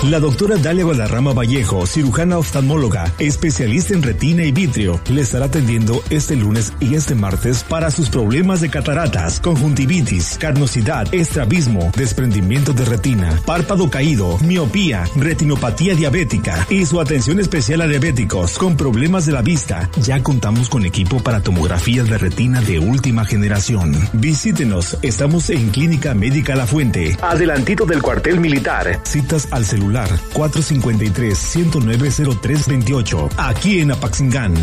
La doctora Dalia Guadarrama Vallejo, cirujana oftalmóloga, especialista en retina y vitrio, le estará atendiendo este lunes y este martes para sus problemas de cataratas, conjuntivitis, carnosidad, estrabismo, desprendimiento de retina, párpado caído, miopía, retinopatía diabética y su atención especial a diabéticos con problemas de la vista. Ya contamos con equipo para tomografías de retina de última generación. Visítenos, estamos en Clínica Médica La Fuente, adelantito del cuartel militar. Citas al celular 453-109-0328, aquí en Apaxingán.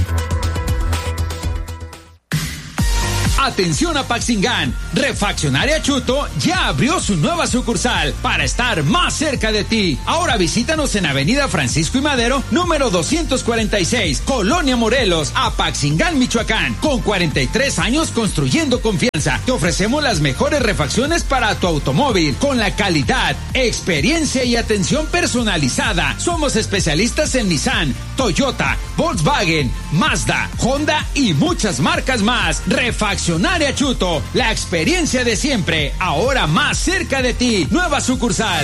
Atención Apaxingán, Refaccionaria Chuto ya abrió su nueva sucursal para estar más cerca de ti. Ahora visítanos en Avenida Francisco y Madero, número 246, Colonia Morelos, Apaxingán, Michoacán. Con 43 años construyendo confianza, te ofrecemos las mejores refacciones para tu automóvil, con la calidad, experiencia y atención personalizada. Somos especialistas en Nissan, Toyota, Volkswagen, Mazda, Honda y muchas marcas más. Refaccionaria Chuto, la experiencia de siempre, ahora más cerca de ti. Nueva sucursal.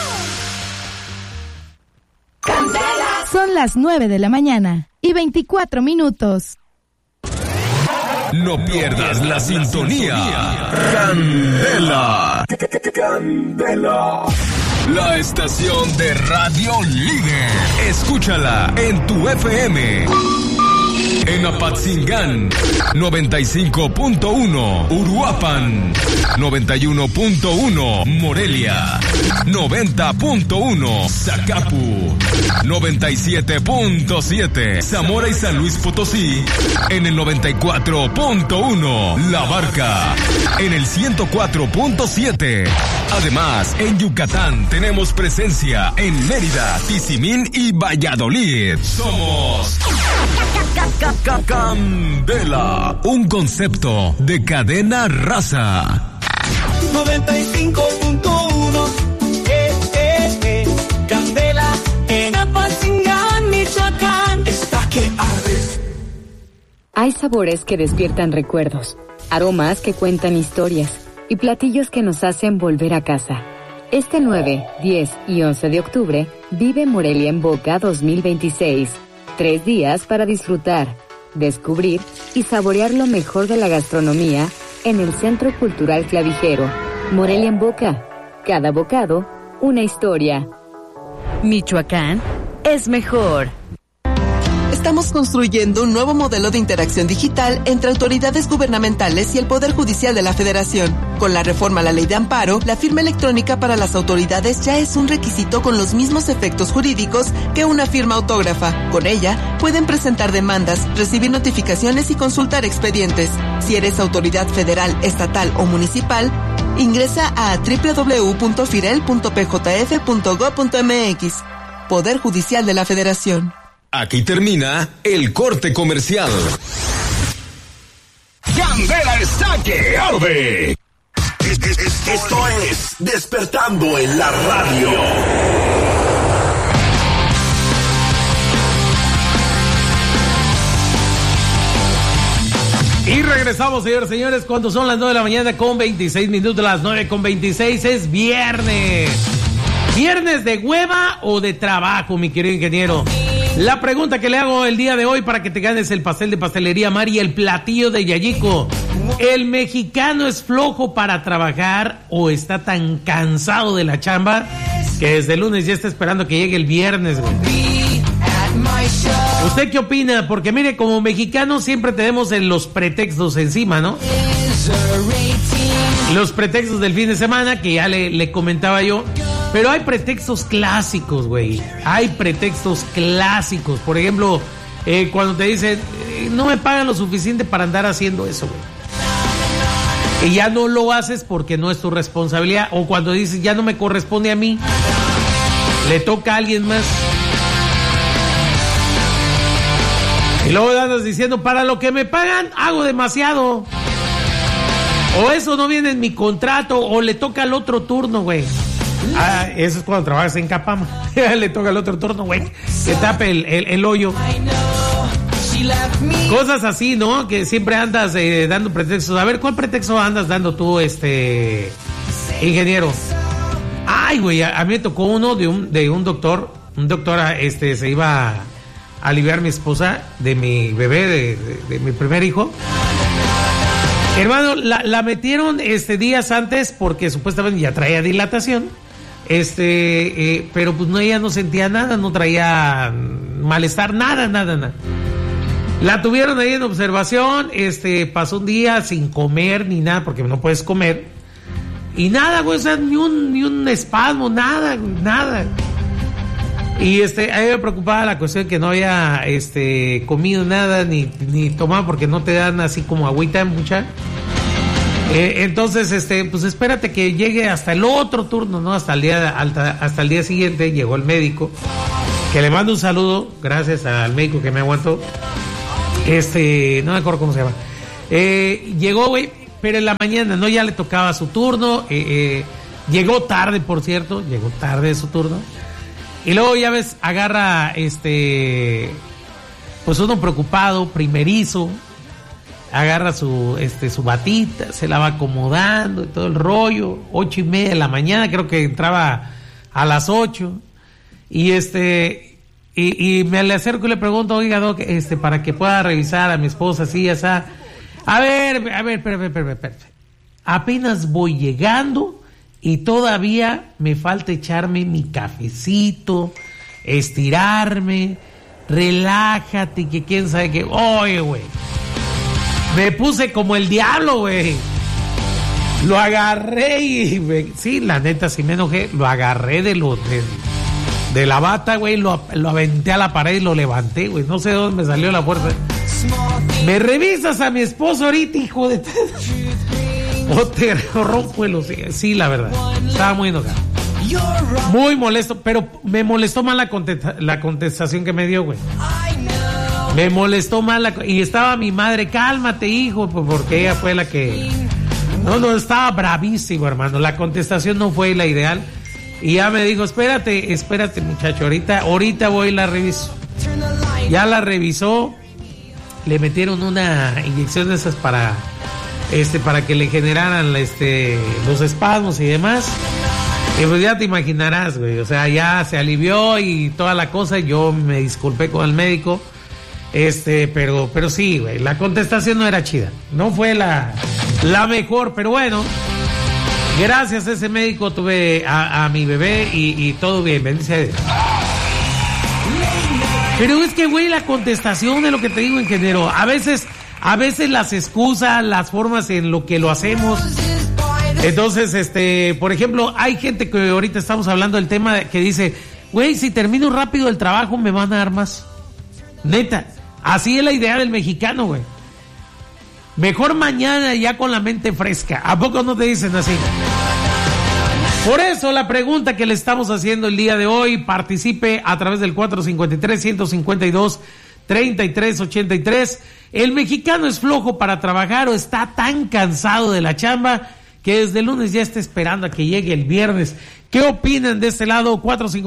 Son las 9 de la mañana y 24 minutos. No pierdas la sintonía. Candela. Candela. La estación de radio líder. Escúchala en tu FM. En Apaxingán, 95.1, Uruapan, 91.1, Morelia, 90.1, Zacapu, 97.7, Zamora y San Luis Potosí, en el 94.1, La Barca, en el 104.7. Además, en Yucatán tenemos presencia en Mérida, Tizimín y Valladolid. Somos Candela, un concepto de cadena raza. 95.1 Candela en Apaxingán, Michoacán. Está que arde. Hay sabores que despiertan recuerdos, aromas que cuentan historias y platillos que nos hacen volver a casa. Este 9, 10 y 11 de octubre, vive Morelia en Boca 2026. 3 días para disfrutar, descubrir y saborear lo mejor de la gastronomía en el Centro Cultural Clavijero. Morelia en Boca. Cada bocado, una historia. Michoacán es mejor. Estamos construyendo un nuevo modelo de interacción digital entre autoridades gubernamentales y el Poder Judicial de la Federación. Con la reforma a la Ley de Amparo, la firma electrónica para las autoridades ya es un requisito con los mismos efectos jurídicos que una firma autógrafa. Con ella, pueden presentar demandas, recibir notificaciones y consultar expedientes. Si eres autoridad federal, estatal o municipal, ingresa a www.firel.pjf.gov.mx. Poder Judicial de la Federación. Aquí termina el corte comercial. Candela está que arde. Esto es Despertando en la Radio. Y regresamos, señores, señores, cuando son las 9 de la mañana con 26 minutos, las 9 con 26, es viernes. ¿Viernes de hueva o de trabajo, mi querido ingeniero? La pregunta que le hago el día de hoy para que te ganes el pastel de Pastelería Mari, el platillo de Yayico. ¿El mexicano es flojo para trabajar o está tan cansado de la chamba que desde el lunes ya está esperando que llegue el viernes, güey? ¿Usted qué opina? Porque mire, como mexicanos siempre tenemos los pretextos encima, ¿no? Los pretextos del fin de semana, que ya le comentaba yo. Pero hay pretextos clásicos, güey. Hay pretextos clásicos. Por ejemplo, cuando te dicen, no me pagan lo suficiente para andar haciendo eso, güey. Y ya no lo haces porque no es tu responsabilidad. O cuando dices, ya no me corresponde a mí, le toca a alguien más. Y luego andas diciendo, para lo que me pagan, hago demasiado. O eso no viene en mi contrato, o le toca al otro turno, güey. Ah, eso es cuando trabajas en Capama. Le toca al otro turno, güey, que tape el hoyo. Cosas así, ¿no? Que siempre andas dando pretextos. A ver, ¿cuál pretexto andas dando tú, ingeniero? Ay, güey, a mí me tocó uno de un doctor. Un doctor se iba a aliviar mi esposa de mi bebé, de mi primer hijo. Hermano, la metieron días antes porque supuestamente ya traía dilatación. Pero pues ella no sentía nada, no traía malestar, nada. La tuvieron ahí en observación, pasó un día sin comer ni nada, porque no puedes comer. Y nada, güey, o sea, ni un espasmo, nada. Y a mí me preocupaba la cuestión de que no había comido nada ni tomado, porque no te dan así como agüita mucha. Entonces, pues espérate que llegue hasta el otro turno, ¿no? Hasta el día siguiente llegó el médico, que le mando un saludo, gracias al médico que me aguantó. No me acuerdo cómo se llama. Llegó, güey, pero en la mañana, ¿no? Ya le tocaba su turno. Llegó tarde, por cierto, llegó tarde de su turno. Y luego, ya ves, agarra, pues uno preocupado, primerizo, agarra su batita, se la va acomodando y todo el rollo. 8:30 de la mañana, creo que entraba a las 8. Y y me le acerco y le pregunto, oiga, Doc, para que pueda revisar a mi esposa, así, ya está. A ver, espérate. Apenas voy llegando y todavía me falta echarme mi cafecito, estirarme, relájate, que quién sabe qué. Oye, güey, me puse como el diablo, güey. Lo agarré y, sí, la neta, sí me enojé. Lo agarré de la bata, güey, lo aventé a la pared y lo levanté, güey. No sé de dónde me salió la fuerza. ¿Me revisas a mi esposo ahorita, hijo de... O te rompo el hocico? Sí, la verdad. Estaba muy enojado. Muy molesto, pero me molestó más la contestación que me dio, güey. Me molestó más y estaba mi madre, cálmate, hijo, porque ella fue la que... No, estaba bravísimo, hermano. La contestación no fue la ideal. Y ya me dijo, espérate, muchacho, ahorita voy y la reviso. Ya la revisó, le metieron una inyección de esas para que le generaran los espasmos y demás. Y pues ya te imaginarás, güey, o sea, ya se alivió y toda la cosa. Yo me disculpé con el médico, pero sí, güey, la contestación no era chida, no fue la mejor, pero bueno. Gracias a ese médico tuve a mi bebé y todo bien, bendice a Dios. Pero es que, güey, la contestación de lo que te digo, ingeniero, a veces las excusas, las formas en lo que lo hacemos. Entonces, por ejemplo, hay gente que ahorita estamos hablando del tema que dice, güey, si termino rápido el trabajo me van a dar más. Neta, así es la idea del mexicano, güey. Mejor mañana ya con la mente fresca. ¿A poco no te dicen así? Por eso la pregunta que le estamos haciendo el día de hoy, participe a través del 453-152-3383. ¿El mexicano es flojo para trabajar o está tan cansado de la chamba que desde el lunes ya está esperando a que llegue el viernes? ¿Qué opinan de este lado?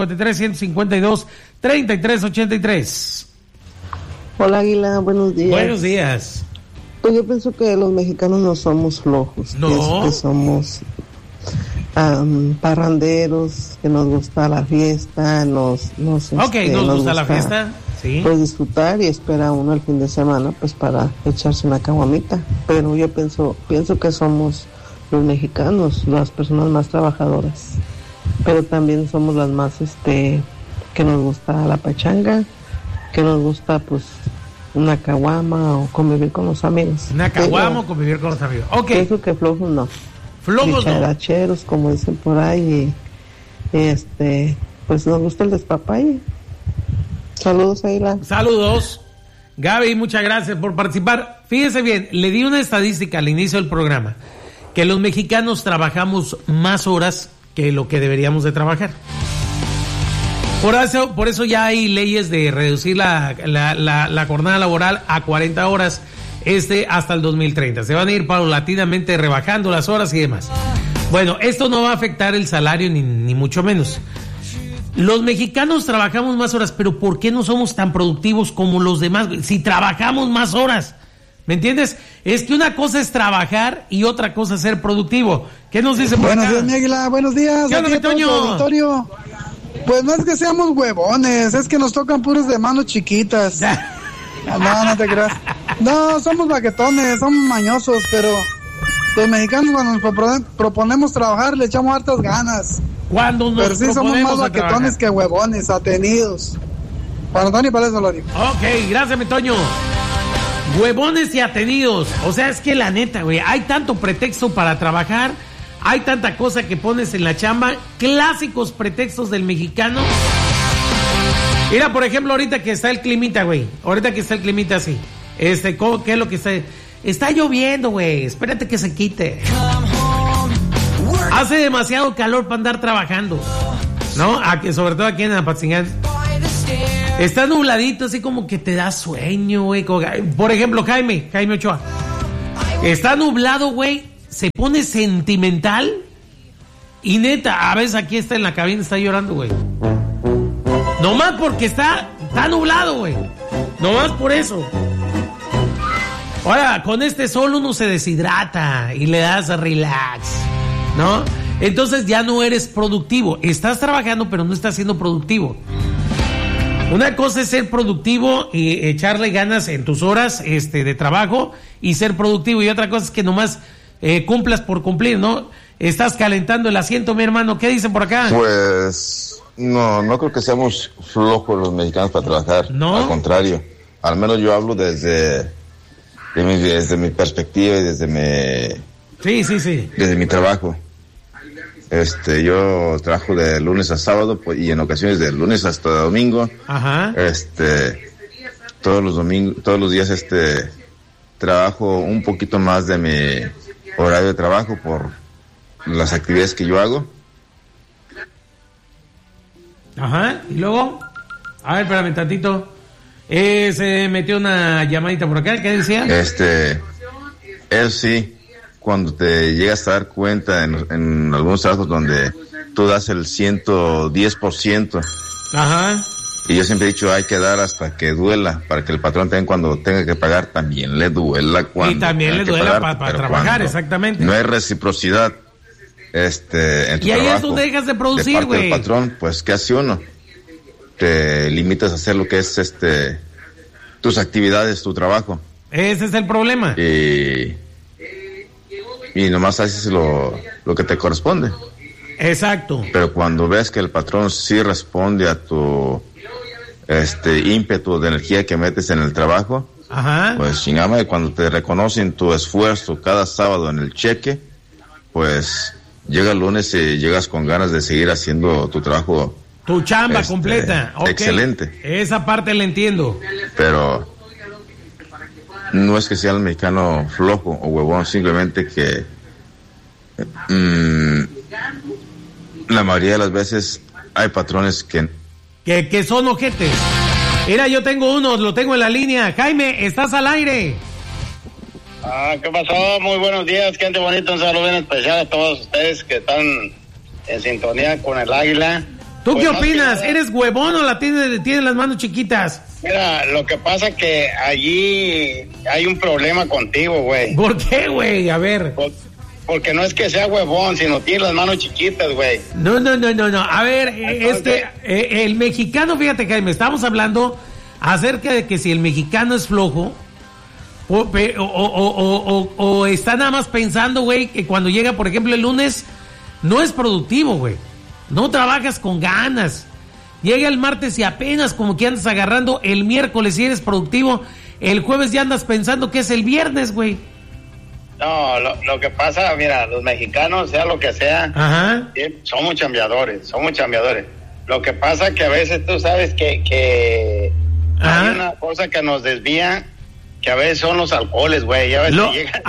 453-152-3383. Hola, Águila, buenos días. Buenos días. Pues yo pienso que los mexicanos no somos flojos. No. Pienso que somos parranderos, que nos gusta la fiesta, nos gusta la fiesta, sí. Pues disfrutar y espera uno el fin de semana pues para echarse una caguamita. Pero yo pienso que somos los mexicanos las personas más trabajadoras, pero también somos las más que nos gusta la pachanga, que nos gusta pues una caguama o convivir con los amigos. Una caguama o convivir con los amigos. Ok. Pienso que flojos no. Flojos no. Dicharacheros, como dicen por ahí. Y pues nos gusta el despapalle. Saludos, Aila. Saludos. Gaby, muchas gracias por participar. Fíjese bien, le di una estadística al inicio del programa, que los mexicanos trabajamos más horas que lo que deberíamos de trabajar. Por eso ya hay leyes de reducir la jornada laboral a 40 horas hasta el 2030. Se van a ir paulatinamente rebajando las horas y demás. Bueno, esto no va a afectar el salario ni mucho menos. Los mexicanos trabajamos más horas, pero ¿por qué no somos tan productivos como los demás? Si trabajamos más horas, ¿Me entiendes? Es que una cosa es trabajar y otra cosa es ser productivo. ¿Qué nos dice por acá? Buenos días, mi águila. Buenos días. ¿Qué onda, mi Toño? Pues no es que seamos huevones, es que nos tocan puros de manos chiquitas. No te creas. No, somos baquetones, somos mañosos, pero los mexicanos cuando nos proponemos trabajar le echamos hartas ganas. Pero sí somos más baquetones que huevones, atenidos. Para Antonio, para eso lo digo. Ok, gracias, mi Toño. Huevones y atenidos. O sea, es que la neta, güey, hay tanto pretexto para trabajar, hay tanta cosa que pones en la chamba, clásicos pretextos del mexicano. Mira, por ejemplo, ahorita que está el climita, güey. Ahorita que está el climita así. ¿Qué es lo que está? Está lloviendo, güey. Espérate que se quite. Hace demasiado calor para andar trabajando, ¿no? Sobre todo aquí en Apatzingán. Está nubladito, así como que te da sueño, güey. Por ejemplo, Jaime Ochoa. Está nublado, güey. Se pone sentimental. Y neta, a veces aquí está en la cabina, está llorando, güey. Nomás porque está nublado, güey. Nomás por eso. Ahora, con este sol uno se deshidrata y le das relax, ¿no? Entonces ya no eres productivo. Estás trabajando, pero no estás siendo productivo. Una cosa es ser productivo y echarle ganas en tus horas de trabajo y ser productivo. Y otra cosa es que nomás cumplas por cumplir, ¿no? Estás calentando el asiento, mi hermano. ¿Qué dicen por acá? Pues no creo que seamos flojos los mexicanos para trabajar. ¿No? Al contrario. Al menos yo hablo desde mi perspectiva y desde mi... Sí. Desde mi trabajo. Yo trabajo de lunes a sábado y en ocasiones de lunes hasta domingo. Ajá. Todos los días trabajo un poquito más de mi horario de trabajo por las actividades que yo hago. Ajá. Y luego, a ver, espérame tantito. Se metió una llamadita por acá. ¿Qué decía? Eso sí. Cuando te llegas a dar cuenta en algunos trabajos donde tú das el 110%. Ajá. Y yo siempre he dicho, hay que dar hasta que duela, para que el patrón también cuando tenga que pagar, también le duela cuando... Y también le duela para trabajar, exactamente. No hay reciprocidad en tu trabajo. Y ahí es donde dejas de producir, güey. De parte del patrón, pues, ¿qué hace uno? Te limitas a hacer lo que es tus actividades, tu trabajo. Ese es el problema. Y nomás haces lo que te corresponde. Exacto. Pero cuando ves que el patrón sí responde a tu ímpetu de energía que metes en el trabajo, ajá, pues chingame, cuando te reconocen tu esfuerzo cada sábado en el cheque, pues llega el lunes y llegas con ganas de seguir haciendo tu trabajo. Tu chamba completa. Okay. Excelente. Esa parte la entiendo. Pero no es que sea el mexicano flojo o huevón, simplemente que la mayoría de las veces hay patrones que son ojetes. Mira, yo tengo uno, lo tengo en la línea. Jaime, estás al aire. ¿Qué pasó? Muy buenos días, gente bonita. Un saludo bien especial a todos ustedes que están en sintonía con el Águila. ¿Tú qué opinas? ¿Eres huevón o tienes las manos chiquitas? Mira, lo que pasa que allí hay un problema contigo, güey. ¿Por qué, güey? A ver. Porque no es que sea huevón, sino tiene las manos chiquitas, güey. No. A ver, el mexicano, fíjate, Jaime, estamos hablando acerca de que si el mexicano es flojo o está nada más pensando, güey, que cuando llega, por ejemplo, el lunes, no es productivo, güey. No trabajas con ganas. Llega el martes y apenas como que andas agarrando. El miércoles si eres productivo. El jueves ya andas pensando que es el viernes, güey. No, lo que pasa, mira, los mexicanos, sea lo que sea, ajá, somos chambeadores. Lo que pasa que a veces tú sabes que hay una cosa que nos desvía, que a veces son los alcoholes, güey. Ya ves que llegan...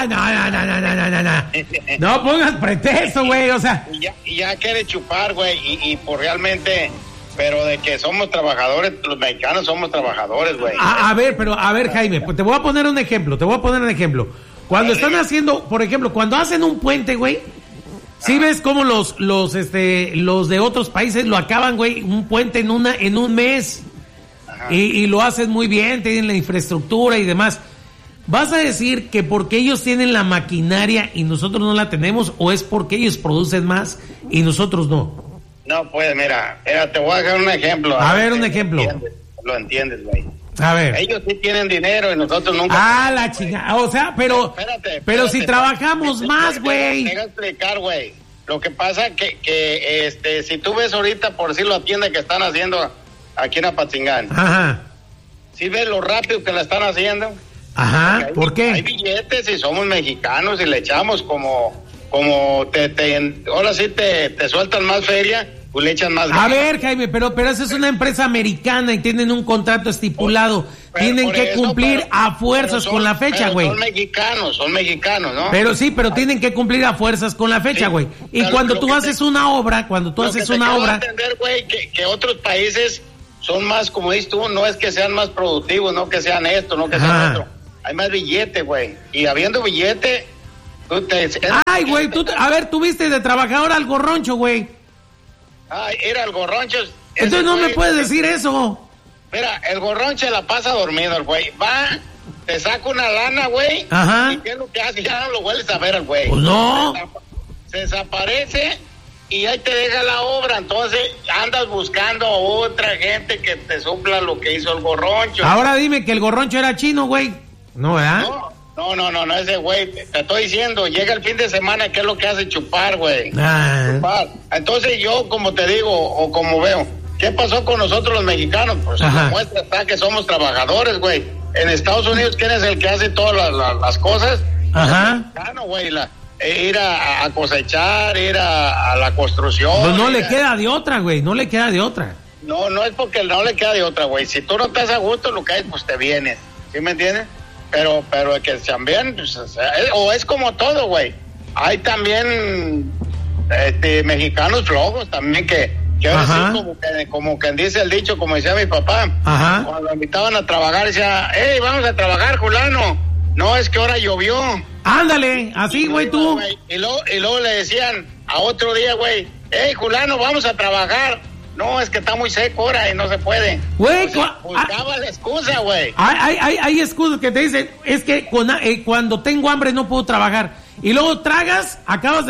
No pongas pretexto, güey, o sea... Y ya quiere chupar, güey, y pues realmente... Pero de que somos trabajadores, los mexicanos somos trabajadores, güey. A ver, Jaime, pues te voy a poner un ejemplo. Cuando están haciendo, por ejemplo, cuando hacen un puente, güey, ¿sí ves cómo los de otros países lo acaban, güey, un puente en un mes? Y lo hacen muy bien, tienen la infraestructura y demás. ¿Vas a decir que porque ellos tienen la maquinaria y nosotros no la tenemos, o es porque ellos producen más y nosotros no? No, pues mira, te voy a dar un ejemplo. A ver, un ejemplo. Lo entiendes, güey. A ver. Ellos sí tienen dinero y nosotros nunca. La chingada. O sea, pero si trabajamos más, güey. Te voy a explicar, güey. Lo que pasa que si tú ves ahorita, por decirlo, la tienda que están haciendo aquí en Apatzingán. Ajá. ¿Sí ves lo rápido que la están haciendo? Ajá, ¿por qué? Hay billetes y somos mexicanos y le echamos como ahora sí te sueltan más feria, pues le echan más ganas. A ver, Jaime, pero esa es una empresa americana y tienen un contrato estipulado. Tienen que cumplir a fuerzas con la fecha, güey. Son mexicanos, ¿no? Pero sí, tienen que cumplir a fuerzas con la fecha, güey. Y cuando tú haces una obra, entender, güey, que otros países son más, como dices tú, no es que sean más productivos, no que sean esto, no que sean otro. Hay más billete, güey. Y habiendo billete, Ay, güey, tú viste de trabajador al gorroncho, güey. Ay, era el gorroncho. Entonces no me puedes decir eso. Mira, el gorroncho la pasa dormido, el güey. Va, te saca una lana, güey. Ajá. ¿Y qué es lo que hace? Ya no lo vuelves a ver al güey. Pues no. Se desaparece y ahí te deja la obra. Entonces andas buscando a otra gente que te supla lo que hizo el gorroncho. Ahora dime que el gorroncho era chino, güey. No, ¿verdad? No, ese güey, te estoy diciendo, llega el fin de semana, ¿qué es lo que hace? Chupar, güey. Chupar. Entonces yo, como te digo, o como veo, ¿qué pasó con nosotros los mexicanos? Pues la muestra está que somos trabajadores, güey. En Estados Unidos, ¿quién es el que hace todas las cosas? Ajá. El mexicano, güey, ir a cosechar, ir a la construcción. Pues no le queda de otra, güey, no le queda de otra. No es porque no le queda de otra, güey. Si tú no estás a gusto, lo que hay, pues te vienes. ¿Sí me entiendes? Pero que también, pues, o es como todo, güey. Hay también mexicanos flojos también que ahora sí, como que dice el dicho, como decía mi papá. Ajá. Cuando invitaban a trabajar, decía, hey, vamos a trabajar, fulano. No, es que ahora llovió. Ándale, así, güey, tú. Y luego le decían a otro día, güey, hey, fulano, vamos a trabajar. No, es que está muy seco ahora y no se puede. Güey, buscaba la excusa, güey. Hay excusas que te dicen, es que cuando tengo hambre no puedo trabajar. Y luego tragas, acabas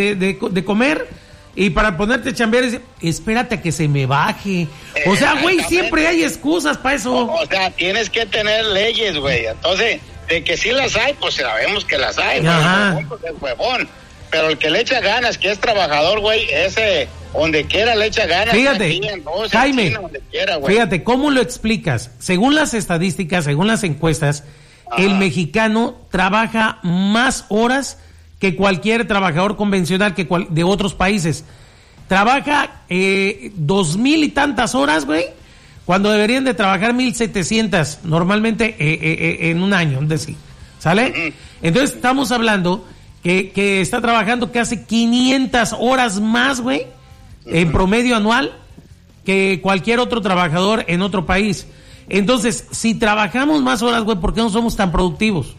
de comer, y para ponerte a chambear, dices, espérate a que se me baje. O sea, güey, siempre hay excusas para eso. O sea, tienes que tener leyes, güey. Entonces, de que sí las hay, pues sabemos que las hay. Ajá. Pues, es huevón. Pero el que le echa ganas, que es trabajador, güey, ese donde quiera le echa ganas. Fíjate, Jaime, donde quiera, fíjate, ¿cómo lo explicas? Según las estadísticas, según las encuestas, el mexicano trabaja más horas que cualquier trabajador convencional de otros países. Trabaja 2,000 y tantas horas, güey, cuando deberían de trabajar 1,700 normalmente en un año, decir, ¿sale? Entonces estamos hablando que está trabajando casi 500 horas más, güey, en promedio anual, que cualquier otro trabajador en otro país. Entonces, si trabajamos más horas, güey, ¿por qué no somos tan productivos?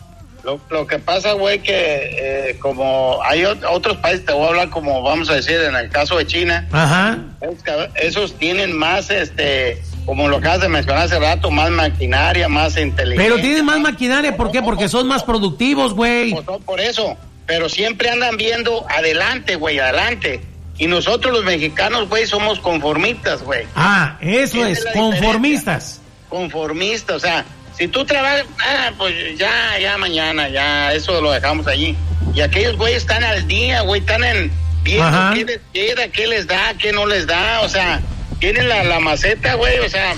Lo que pasa, güey, que como hay otros países, te voy a hablar como vamos a decir, en el caso de China. Ajá. Esos tienen más, como lo acabas de mencionar hace rato, más maquinaria, más inteligencia. Pero tienen más maquinaria, ¿por qué? Porque son más productivos, güey. Por eso, pero siempre andan viendo adelante, güey, adelante. Y nosotros los mexicanos, güey, somos conformistas, güey. Ah, eso es, conformistas. Conformistas, o sea, si tú trabajas, pues ya mañana, ya, eso lo dejamos allí. Y aquellos, güey, están al día, güey, están viendo qué les queda, qué les da, qué no les da, o sea, tienen la maceta, güey, o sea,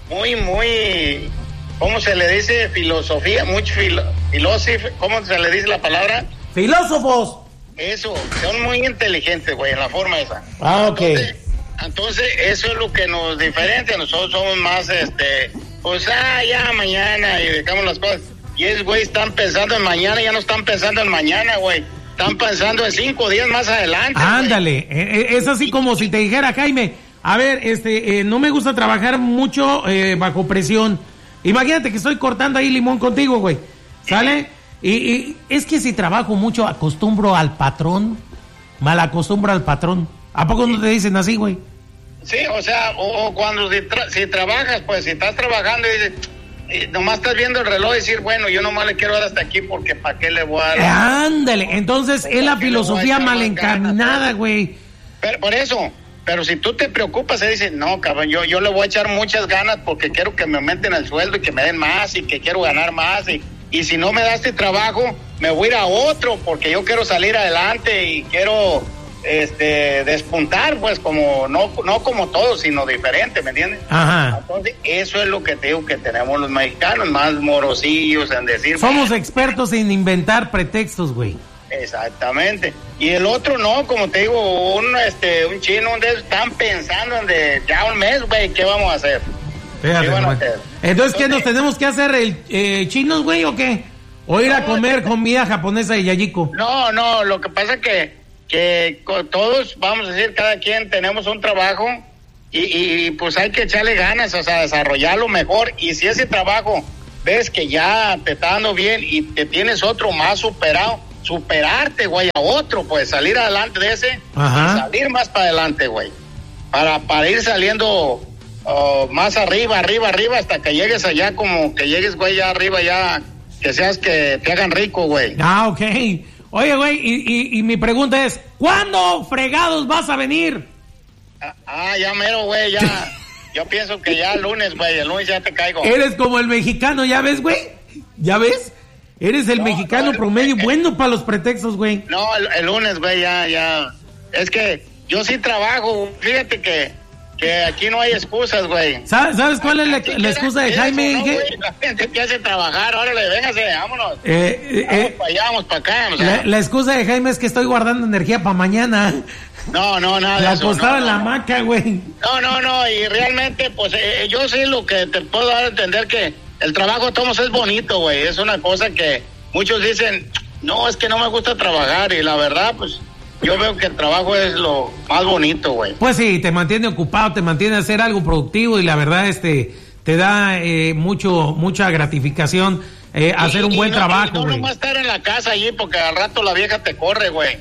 muy, ¿cómo se le dice? Filosofía, mucho ¿cómo se le dice la palabra? Filósofos. Eso, son muy inteligentes, güey, en la forma esa. Ah, ok. Entonces, eso es lo que nos diferencia. Nosotros somos más, pues, ya mañana y dejamos las cosas. Y esos, güey, están pensando en mañana, ya no están pensando en mañana, güey. Están pensando en 5 días más adelante. Ándale, es así como si te dijera, Jaime, a ver, no me gusta trabajar mucho bajo presión. Imagínate que estoy cortando ahí limón contigo, güey, ¿sale? Y es que si trabajo mucho, acostumbro al patrón, mal acostumbro al patrón. ¿A poco no te dicen así, güey? Sí, o sea, o cuando si trabajas, pues si estás trabajando y dices, nomás estás viendo el reloj y decir, bueno, yo nomás le quiero dar hasta aquí porque ¿para qué le voy a dar? Ándale, entonces es la filosofía mal encaminada, güey. Pero por eso, pero si tú te preocupas y dices, no, cabrón, yo le voy a echar muchas ganas porque quiero que me aumenten el sueldo y que me den más y que quiero ganar más y si no me das este trabajo, me voy a ir a otro porque yo quiero salir adelante y quiero despuntar, pues, como no como todos, sino diferente, ¿me entiendes? Ajá. Entonces, eso es lo que te digo que tenemos los mexicanos, más morosillos en decir... Somos expertos en inventar pretextos, güey. Exactamente. Y el otro no, como te digo, un chino, están pensando en ya un mes, güey, ¿qué vamos a hacer? Fíjate, entonces, ¿qué nos tenemos que hacer, chinos, güey, o qué? ¿O ir a comer comida japonesa de Yayiko? No, lo que pasa que todos, vamos a decir, cada quien tenemos un trabajo y pues hay que echarle ganas, o sea, desarrollarlo mejor. Y si ese trabajo ves que ya te está dando bien y te tienes otro más superarte, güey, a otro, pues salir adelante de ese. Ajá. Y salir más para adelante, güey, para ir saliendo más arriba, hasta que llegues allá, como que llegues, güey, ya arriba, ya que seas que te hagan rico, güey. Ah, ok. Oye, güey, y mi pregunta es, ¿cuándo fregados vas a venir? Ya mero, güey, ya. Yo pienso que ya el lunes, güey, el lunes ya te caigo. Eres como el mexicano, ¿ya ves, güey? ¿Ya ves? Eres el mexicano promedio bueno para los pretextos, güey. No, el lunes, güey, ya. Es que yo sí trabajo, fíjate que aquí no hay excusas, güey. ¿Sabes cuál es la excusa de Jaime? No, la gente que hace trabajar, órale, véngase, vámonos. Vamos para allá, vamos para acá. O sea. La excusa de Jaime es que estoy guardando energía para mañana. No, nada. La acostaba en la hamaca, güey. No, y realmente, pues, yo sí lo que te puedo dar a entender que el trabajo de todos es bonito, güey. Es una cosa que muchos dicen, no, es que no me gusta trabajar, y la verdad, pues, yo veo que el trabajo es lo más bonito, güey. Pues sí, te mantiene ocupado, te mantiene a hacer algo productivo y la verdad, te da mucha gratificación hacer un buen trabajo, güey. No nomás estar en la casa allí porque al rato la vieja te corre, güey.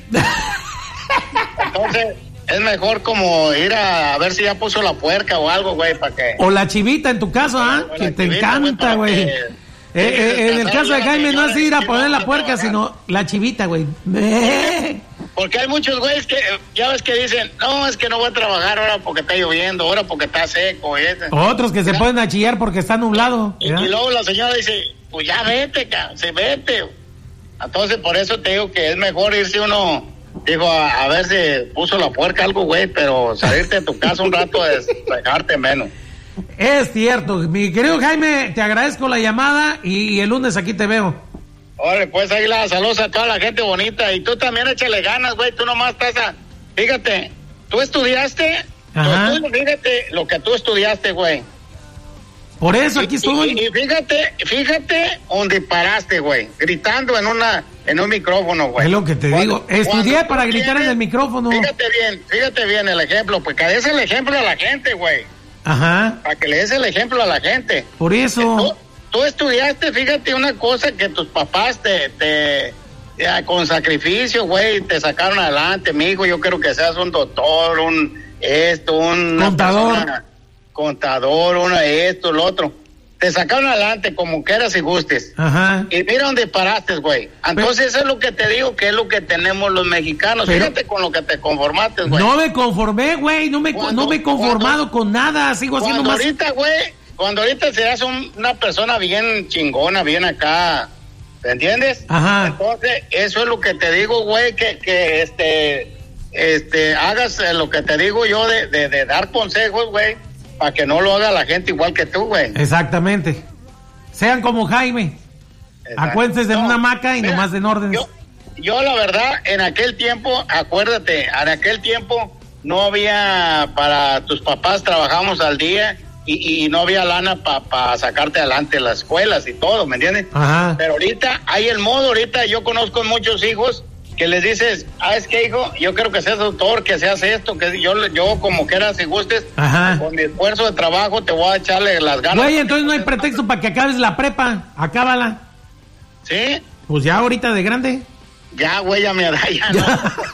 Entonces, es mejor como ir a ver si ya puso la puerca o algo, güey, para que... O la chivita en tu caso, que te encanta, güey. En el caso de Jaime no es ir a poner la puerca, sino la chivita, güey. Porque hay muchos güeyes que, ya ves que dicen, no, es que no voy a trabajar ahora porque está lloviendo, ahora porque está seco. Otros que se pueden achillar porque está nublado. Y luego la señora dice, pues ya vete, vete. Entonces, por eso te digo que es mejor irse uno, digo, a ver si puso la puerca algo, güey, pero salirte de tu casa un rato es dejarte menos. Es cierto, mi querido Jaime, te agradezco la llamada y el lunes aquí te veo. Órale, pues ahí saludos a toda la gente bonita. Y tú también échale ganas, güey. Tú nomás estás fíjate, tú estudiaste. Ajá. Fíjate lo que tú estudiaste, güey. Por eso aquí estoy. Y fíjate donde paraste, güey. Gritando en un micrófono, güey. Es lo que te digo. Estudié para gritar en el micrófono. Fíjate bien el ejemplo. Pues que des el ejemplo a la gente, güey. Ajá. Para que le des el ejemplo a la gente. Por eso. Tú estudiaste, fíjate una cosa, que tus papás con sacrificio, güey, te sacaron adelante, mijo. Yo quiero que seas un doctor, un contador, esto, lo otro. Te sacaron adelante como quieras y gustes. Ajá. Y mira dónde paraste, güey. Entonces eso es lo que te digo, que es lo que tenemos los mexicanos. Fíjate con lo que te conformaste, güey. No me conformé, güey. No me he conformado con nada. Sigo haciendo más. Cuando ahorita seas una persona bien chingona, bien acá, ¿te entiendes? Ajá. Entonces, eso es lo que te digo, güey, que hagas lo que te digo yo de dar consejos, güey, para que no lo haga la gente igual que tú, güey. Exactamente. Sean como Jaime. Acuérdense de una hamaca y nomás den órdenes. Yo la verdad, en aquel tiempo, acuérdate, en aquel tiempo no había, para tus papás trabajamos al día y no había lana para sacarte adelante las escuelas y todo, ¿me entiendes? Ajá. Pero ahorita hay el modo, ahorita yo conozco muchos hijos que les dices, es que hijo, yo quiero que seas doctor, que seas esto, que yo como quieras y gustes, ajá, con mi esfuerzo de trabajo te voy a echarle las ganas. Güey, entonces no hay pretexto para que acabes la prepa, acábala. ¿Sí? Pues ya ahorita de grande. Ya, güey, ya me da, ya no.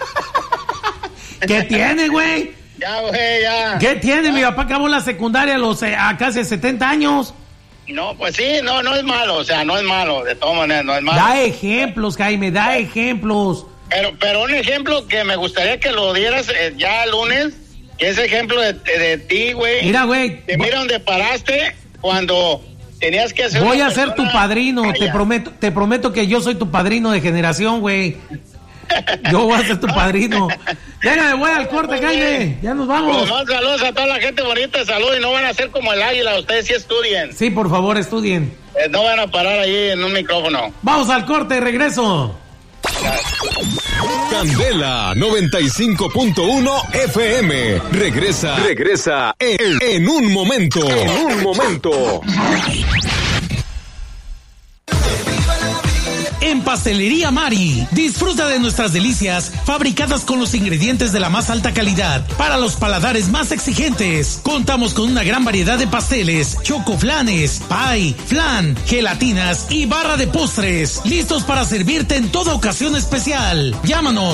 ¿Qué tiene, güey? Ya, güey, ya. ¿Qué tiene? Mi papá acabó la secundaria a casi 70 años. No, pues sí, no es malo, o sea, no es malo, de todas maneras, no es malo. Da ejemplos, Jaime, da ejemplos. Pero un ejemplo que me gustaría que lo dieras ya el lunes, que es ejemplo de ti, güey. Mira, güey. Mira dónde paraste cuando tenías que hacer... Voy a ser tu padrino, te prometo que yo soy tu padrino de generación, güey. Yo voy a ser tu padrino. Déjame, voy al corte, Jaime. Ya nos vamos. Pues más saludos a toda la gente bonita, salud, y no van a ser como el águila, ustedes sí estudien. Sí, por favor, estudien. No van a parar ahí en un micrófono. Vamos al corte, regreso. Candela 95.1 FM. Regresa en un momento. En Pastelería Mari, disfruta de nuestras delicias fabricadas con los ingredientes de la más alta calidad para los paladares más exigentes. Contamos con una gran variedad de pasteles, chocoflanes, pie, flan, gelatinas y barra de postres, listos para servirte en toda ocasión especial. Llámanos